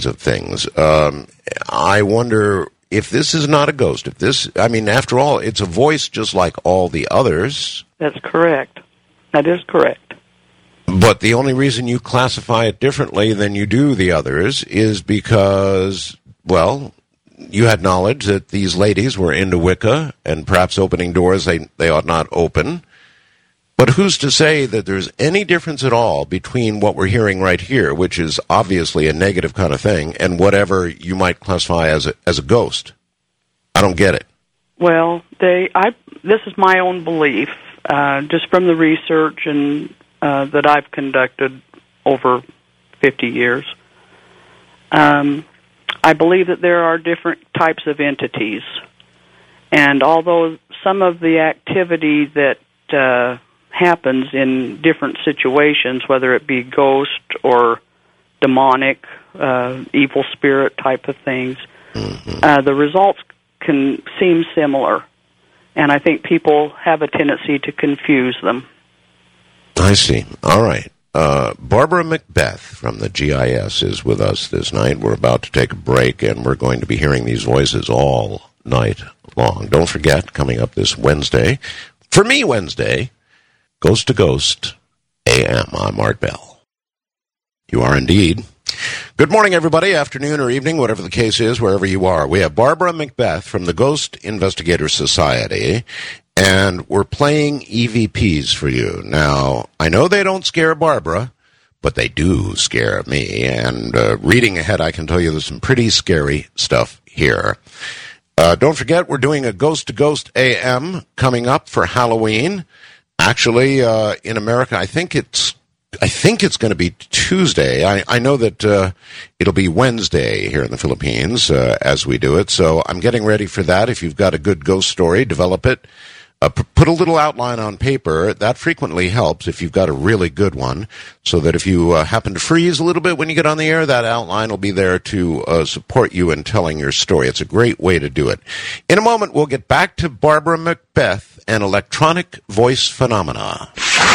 kinds of things. I wonder if this is not a ghost. After all, it's a voice just like all the others. That's correct. That is correct. But the only reason you classify it differently than you do the others is because, well, you had knowledge that these ladies were into Wicca and perhaps opening doors they ought not open. But who's to say that there's any difference at all between what we're hearing right here, which is obviously a negative kind of thing, and whatever you might classify as a ghost? I don't get it. Well, this is my own belief, just from the research and that I've conducted over 50 years. I believe that there are different types of entities, and although some of the activity that happens in different situations, whether it be ghost or demonic, evil spirit type of things, the results can seem similar, and I think people have a tendency to confuse them. I see. All right. Barbara Macbeth from the GIS is with us this night. We're about to take a break, and we're going to be hearing these voices all night long. Don't forget, coming up this Wednesday, for me Wednesday, Ghost to Ghost AM. I'm Art Bell. You are indeed. Good morning, everybody, afternoon or evening, whatever the case is, wherever you are. We have Barbara Macbeth from the Ghost Investigator Society, and we're playing EVPs for you. Now, I know they don't scare Barbara, but they do scare me, and reading ahead, I can tell you there's some pretty scary stuff here. Don't forget, we're doing a Ghost to Ghost AM coming up for Halloween. Actually, in America, I think it's going to be Tuesday. I know that it'll be Wednesday here in the Philippines as we do it, so I'm getting ready for that. If you've got a good ghost story, develop it. Put a little outline on paper. That frequently helps if you've got a really good one, so that if you happen to freeze a little bit when you get on the air, that outline will be there to support you in telling your story. It's a great way to do it. In a moment, we'll get back to Barbara Macbeth and electronic voice phenomena.